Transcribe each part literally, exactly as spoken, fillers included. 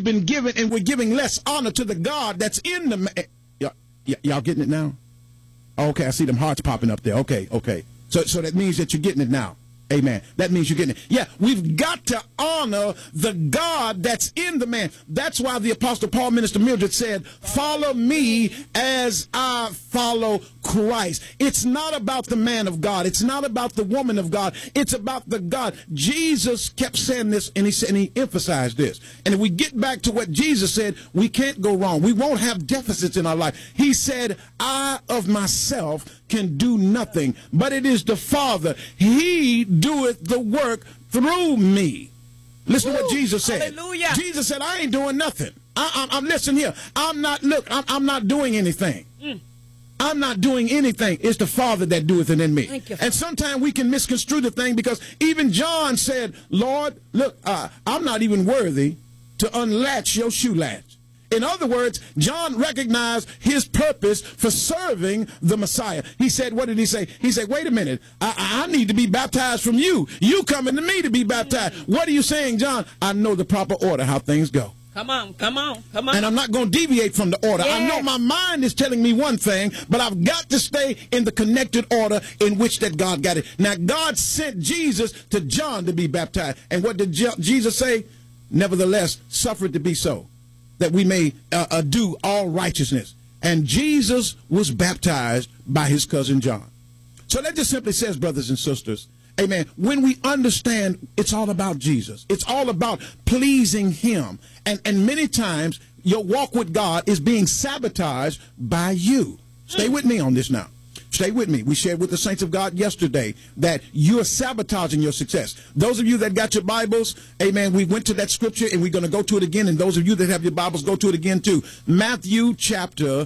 we've been given, and we're giving less honor to the God that's in the man. Y'all getting it now? Okay, I see them hearts popping up there. Okay, okay. So, so that means that you're getting it now. Amen. That means you're getting it. Yeah, we've got to honor the God that's in the man. That's why the Apostle Paul, Minister Mildred, said, follow me as I follow Christ. It's not about the man of God. It's not about the woman of God. It's about the God. Jesus kept saying this, and he said, and he emphasized this. And if we get back to what Jesus said, we can't go wrong. We won't have deficits in our life. He said, I of myself can do nothing, but it is the Father. He doeth the work through me. Listen Ooh, to what Jesus said. Hallelujah. Jesus said, I ain't doing nothing. I, I, I'm listen here. I'm not, look, I'm, I'm not doing anything. Mm. I'm not doing anything. It's the Father that doeth it in me. Thank you, and sometimes we can misconstrue the thing, because even John said, Lord, look, uh, I'm not even worthy to unlatch your shoe latch. In other words, John recognized his purpose for serving the Messiah. He said, what did he say? He said, wait a minute, I, I need to be baptized from you. You coming to me to be baptized. What are you saying, John? I know the proper order, how things go. Come on, come on, come on. And I'm not going to deviate from the order. Yes. I know my mind is telling me one thing, but I've got to stay in the connected order in which that God got it. Now, God sent Jesus to John to be baptized. And what did Je Jesus say? Nevertheless, suffer it to be so, that we may uh, uh, do all righteousness. And Jesus was baptized by his cousin John. So that just simply says, brothers and sisters, amen, when we understand it's all about Jesus, it's all about pleasing him. And, and many times your walk with God is being sabotaged by you. Stay with me on this now. Stay with me. We shared with the saints of God yesterday that you are sabotaging your success. Those of you that got your Bibles, amen, we went to that scripture and we're going to go to it again. And those of you that have your Bibles, go to it again too. Matthew chapter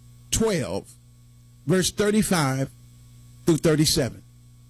twelve, verse thirty-five through thirty-seven.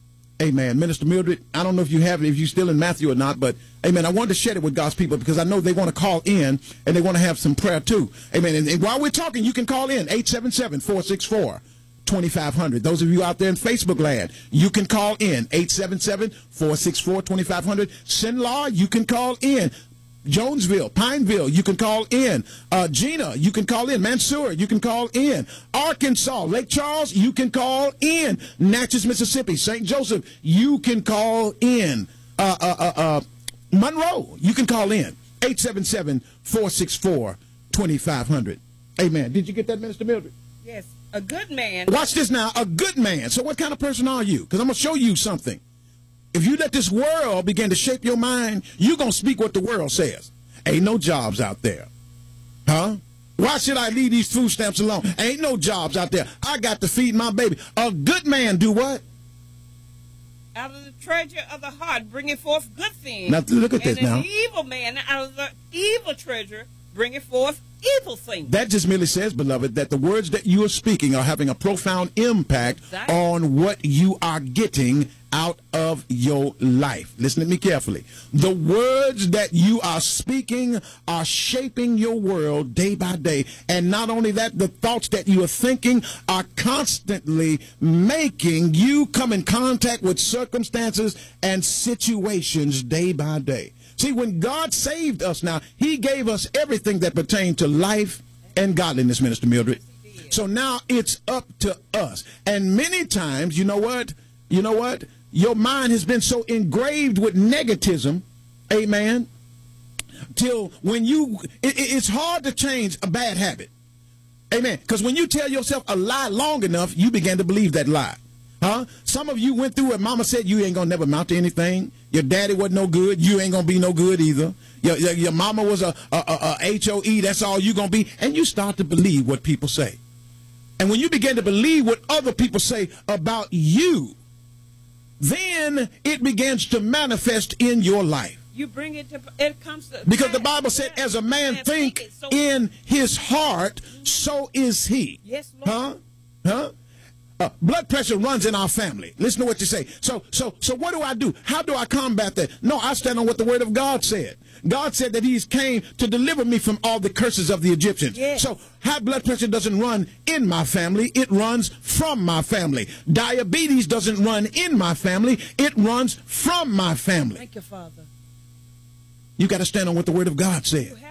Amen. Minister Mildred, I don't know if you have it, if you're still in Matthew or not, but amen, I wanted to share it with God's people because I know they want to call in and they want to have some prayer too. Amen. And, and while we're talking, you can call in eight seven seven, four six four, twenty-five hundred. Those of you out there in Facebook land, you can call in eight seven seven, four six four, twenty-five hundred. Sinlaw, you can call in. Jonesville, Pineville, you can call in. Uh, Gina, you can call in. Mansour, you can call in. Arkansas, Lake Charles, you can call in. Natchez, Mississippi, Saint Joseph, you can call in. Uh, uh, uh, uh, Monroe, you can call in. eight seven seven, four six four, twenty-five hundred. Amen. Did you get that, Minister Mildred? Yes, a good man. Watch this now, a good man. So what kind of person are you? Because I'm going to show you something. If you let this world begin to shape your mind, you're going to speak what the world says. Ain't no jobs out there. Huh? Why should I leave these food stamps alone? Ain't no jobs out there. I got to feed my baby. A good man do what? Out of the treasure of the heart, bringing forth good things. Now, look at this and now. an evil man, out of the evil treasure, bringing forth evil things. That just merely says, beloved, that the words that you are speaking are having a profound impact Exactly. on what you are getting out of your life. Listen to me carefully. The words that you are speaking are shaping your world day by day. And not only that, the thoughts that you are thinking are constantly making you come in contact with circumstances and situations day by day. See, when God saved us now, he gave us everything that pertained to life and godliness, Minister Mildred. So now it's up to us. And many times, you know what? You know what? Your mind has been so engraved with negativism, amen, till when you, it, it's hard to change a bad habit, amen, because when you tell yourself a lie long enough, you begin to believe that lie. Huh? Some of you went through it. Mama said you ain't gonna never amount to anything. Your daddy wasn't no good. You ain't gonna be no good either. Your, your, your mama was a, a, a, a H O E. That's all you gonna be. And you start to believe what people say. And when you begin to believe what other people say about you, then it begins to manifest in your life. You bring it to, it comes to. Because the Bible said, as a man, man think, think so in his heart, so is he. Yes, Lord. Huh? Huh? Uh, blood pressure runs in our family. Listen to what you say. So, so, so what do I do? How do I combat that? No, I stand on what the word of God said. God said that he's came to deliver me from all the curses of the Egyptians. Yes. So high blood pressure doesn't run in my family. It runs from my family. Diabetes doesn't run in my family. It runs from my family. Thank you, Father. You got to stand on what the word of God said.